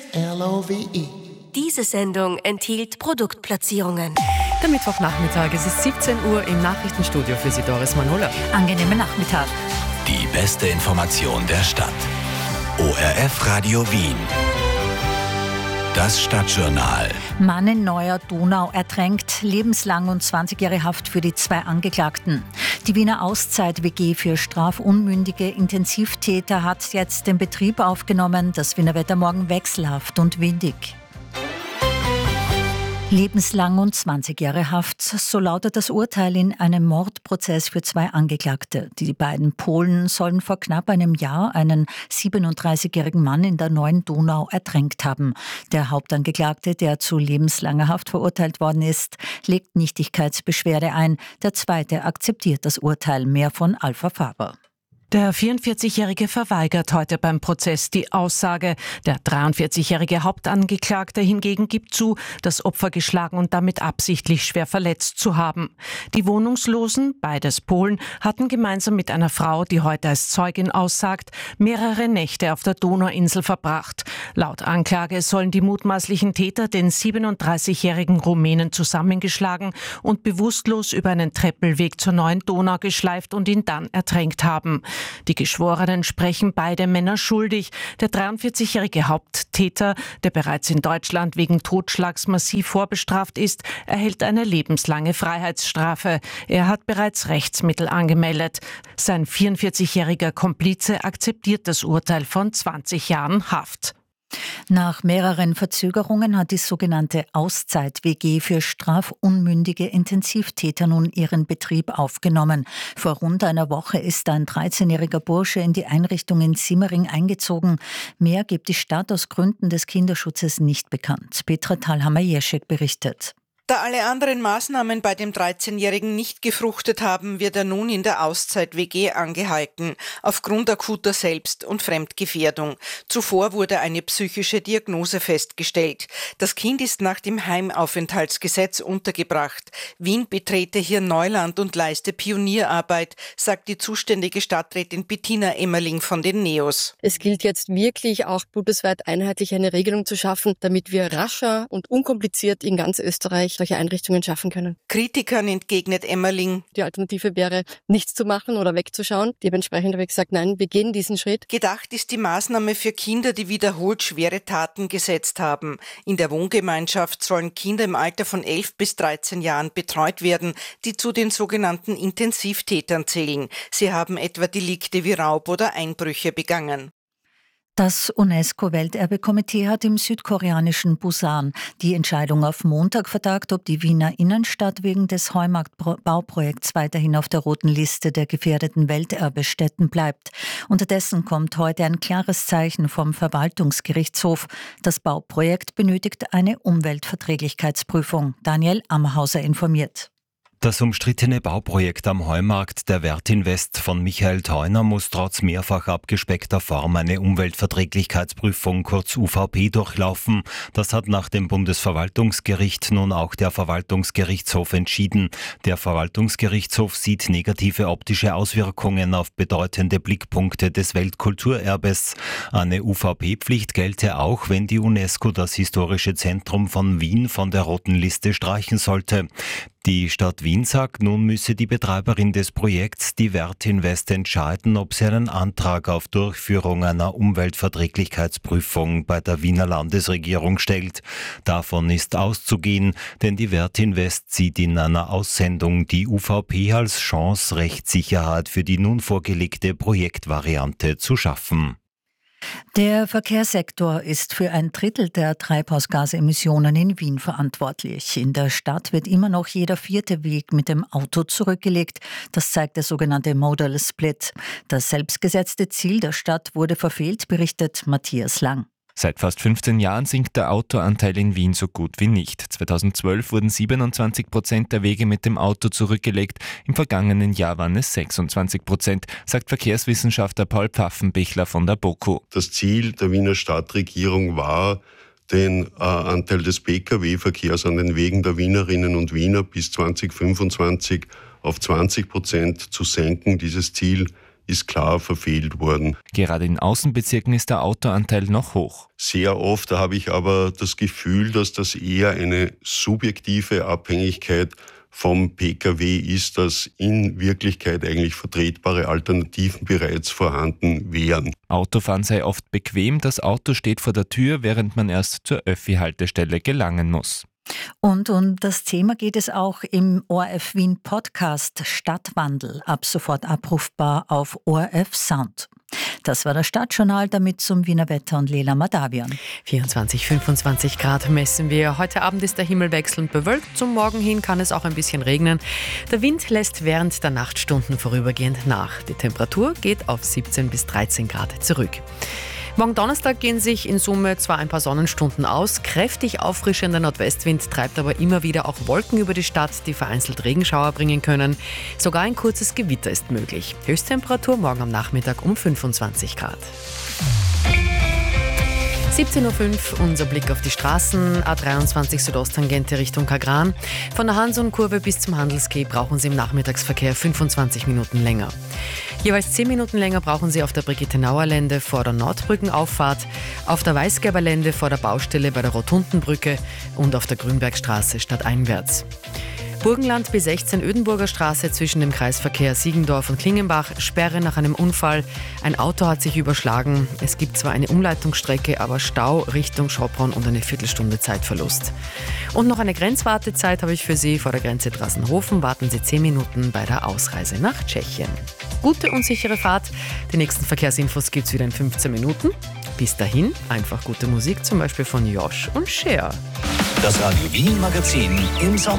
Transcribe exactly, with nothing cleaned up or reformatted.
L O V E. Diese Sendung enthielt Produktplatzierungen. Der Mittwochnachmittag, es ist siebzehn Uhr im Nachrichtenstudio für Sie, Doris Manola. Angenehmen Nachmittag. Die beste Information der Stadt. O R F Radio Wien. Das Stadtjournal. Mann in Neuer Donau ertränkt, lebenslang und zwanzig Jahre Haft für die zwei Angeklagten. Die Wiener Auszeit-W G für strafunmündige Intensivtäter hat jetzt den Betrieb aufgenommen. Das Wiener Wetter morgen wechselhaft und windig. Lebenslang und zwanzig Jahre Haft, so lautet das Urteil in einem Mordprozess für zwei Angeklagte. Die beiden Polen sollen vor knapp einem Jahr einen siebenunddreißigjährigen Mann in der Neuen Donau ertränkt haben. Der Hauptangeklagte, der zu lebenslanger Haft verurteilt worden ist, legt Nichtigkeitsbeschwerde ein. Der zweite akzeptiert das Urteil. Mehr von Alpha Faber. Der vierundvierzigjährige verweigert heute beim Prozess die Aussage. Der dreiundvierzigjährige Hauptangeklagte hingegen gibt zu, das Opfer geschlagen und damit absichtlich schwer verletzt zu haben. Die Wohnungslosen, beides Polen, hatten gemeinsam mit einer Frau, die heute als Zeugin aussagt, mehrere Nächte auf der Donauinsel verbracht. Laut Anklage sollen die mutmaßlichen Täter den siebenunddreißigjährigen Rumänen zusammengeschlagen und bewusstlos über einen Treppelweg zur Neuen Donau geschleift und ihn dann ertränkt haben. Die Geschworenen sprechen beide Männer schuldig. Der dreiundvierzigjährige Haupttäter, der bereits in Deutschland wegen Totschlags massiv vorbestraft ist, erhält eine lebenslange Freiheitsstrafe. Er hat bereits Rechtsmittel angemeldet. Sein vierundvierzigjähriger Komplize akzeptiert das Urteil von zwanzig Jahren Haft. Nach mehreren Verzögerungen hat die sogenannte Auszeit-W G für strafunmündige Intensivtäter nun ihren Betrieb aufgenommen. Vor rund einer Woche ist ein dreizehnjähriger Bursche in die Einrichtung in Simmering eingezogen. Mehr gibt die Stadt aus Gründen des Kinderschutzes nicht bekannt. Petra Thalhammer-Jeschek berichtet. Da alle anderen Maßnahmen bei dem dreizehnjährigen nicht gefruchtet haben, wird er nun in der Auszeit-W G angehalten, aufgrund akuter Selbst- und Fremdgefährdung. Zuvor wurde eine psychische Diagnose festgestellt. Das Kind ist nach dem Heimaufenthaltsgesetz untergebracht. Wien betrete hier Neuland und leiste Pionierarbeit, sagt die zuständige Stadträtin Bettina Emmerling von den Neos. Es gilt jetzt wirklich auch bundesweit einheitlich eine Regelung zu schaffen, damit wir rascher und unkompliziert in ganz Österreich solche Einrichtungen schaffen können. Kritikern entgegnet Emmerling. Die Alternative wäre, nichts zu machen oder wegzuschauen. Dementsprechend habe ich gesagt, nein, wir gehen diesen Schritt. Gedacht ist die Maßnahme für Kinder, die wiederholt schwere Taten gesetzt haben. In der Wohngemeinschaft sollen Kinder im Alter von elf bis dreizehn Jahren betreut werden, die zu den sogenannten Intensivtätern zählen. Sie haben etwa Delikte wie Raub oder Einbrüche begangen. Das UNESCO-Welterbekomitee hat im südkoreanischen Busan die Entscheidung auf Montag vertagt, ob die Wiener Innenstadt wegen des Heumarkt-Bauprojekts weiterhin auf der roten Liste der gefährdeten Welterbestätten bleibt. Unterdessen kommt heute ein klares Zeichen vom Verwaltungsgerichtshof. Das Bauprojekt benötigt eine Umweltverträglichkeitsprüfung. Daniel Amhauser informiert. Das umstrittene Bauprojekt am Heumarkt der Wertinvest von Michael Theuner muss trotz mehrfach abgespeckter Form eine Umweltverträglichkeitsprüfung, kurz U V P, durchlaufen. Das hat nach dem Bundesverwaltungsgericht nun auch der Verwaltungsgerichtshof entschieden. Der Verwaltungsgerichtshof sieht negative optische Auswirkungen auf bedeutende Blickpunkte des Weltkulturerbes. Eine U V P-Pflicht gelte auch, wenn die UNESCO das historische Zentrum von Wien von der roten Liste streichen sollte. Die Stadt Wien sagt, nun müsse die Betreiberin des Projekts, die Wertinvest, entscheiden, ob sie einen Antrag auf Durchführung einer Umweltverträglichkeitsprüfung bei der Wiener Landesregierung stellt. Davon ist auszugehen, denn die Wertinvest sieht in einer Aussendung die U V P als Chance, Rechtssicherheit für die nun vorgelegte Projektvariante zu schaffen. Der Verkehrssektor ist für ein Drittel der Treibhausgasemissionen in Wien verantwortlich. In der Stadt wird immer noch jeder vierte Weg mit dem Auto zurückgelegt. Das zeigt der sogenannte Modal Split. Das selbstgesetzte Ziel der Stadt wurde verfehlt, berichtet Matthias Lang. Seit fast fünfzehn Jahren sinkt der Autoanteil in Wien so gut wie nicht. zweitausendzwölf wurden siebenundzwanzig Prozent der Wege mit dem Auto zurückgelegt. Im vergangenen Jahr waren es sechsundzwanzig Prozent, sagt Verkehrswissenschaftler Paul Pfaffenbichler von der BOKU. Das Ziel der Wiener Stadtregierung war, den äh, Anteil des Pkw-Verkehrs an den Wegen der Wienerinnen und Wiener bis zwanzig fünfundzwanzig auf zwanzig Prozent zu senken. Dieses Ziel ist klar verfehlt worden. Gerade in Außenbezirken ist der Autoanteil noch hoch. Sehr oft habe ich aber das Gefühl, dass das eher eine subjektive Abhängigkeit vom Pkw ist, dass in Wirklichkeit eigentlich vertretbare Alternativen bereits vorhanden wären. Autofahren sei oft bequem, das Auto steht vor der Tür, während man erst zur Öffi-Haltestelle gelangen muss. Und um das Thema geht es auch im O R F Wien Podcast Stadtwandel, ab sofort abrufbar auf O R F Sound. Das war das Stadtjournal, damit zum Wiener Wetter und Lela Madavian. vierundzwanzig, fünfundzwanzig Grad messen wir. Heute Abend ist der Himmel wechselnd bewölkt. Zum Morgen hin kann es auch ein bisschen regnen. Der Wind lässt während der Nachtstunden vorübergehend nach. Die Temperatur geht auf siebzehn bis dreizehn Grad zurück. Morgen Donnerstag gehen sich in Summe zwar ein paar Sonnenstunden aus, kräftig auffrischender Nordwestwind treibt aber immer wieder auch Wolken über die Stadt, die vereinzelt Regenschauer bringen können. Sogar ein kurzes Gewitter ist möglich. Höchsttemperatur morgen am Nachmittag um fünfundzwanzig Grad. siebzehn Uhr fünf, unser Blick auf die Straßen. A dreiundzwanzig Südosttangente Richtung Kagran. Von der Hansun-Kurve bis zum Handelsquai brauchen Sie im Nachmittagsverkehr fünfundzwanzig Minuten länger. Jeweils zehn Minuten länger brauchen Sie auf der Brigitte-Nauer-Lände vor der Nordbrückenauffahrt, auf der Weißgerber-Lände vor der Baustelle bei der Rotundenbrücke und auf der Grünbergstraße stadteinwärts. Burgenland B sechzehn Ödenburger Straße zwischen dem Kreisverkehr Siegendorf und Klingenbach, Sperre nach einem Unfall. Ein Auto hat sich überschlagen. Es gibt zwar eine Umleitungsstrecke, aber Stau Richtung Schopron und eine Viertelstunde Zeitverlust. Und noch eine Grenzwartezeit habe ich für Sie vor der Grenze Drassenhofen. Warten Sie zehn Minuten bei der Ausreise nach Tschechien. Gute und sichere Fahrt. Die nächsten Verkehrsinfos gibt es wieder in fünfzehn Minuten. Bis dahin einfach gute Musik, zum Beispiel von Josh und Cher. Das Radio Wien Magazin im Sommer.